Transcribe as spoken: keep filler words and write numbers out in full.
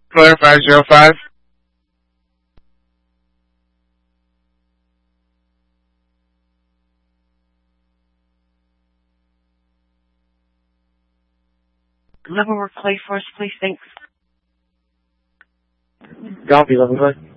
Flare five zero five. Leavenworth Clay Force, please, thanks. Copy, Leavenworth.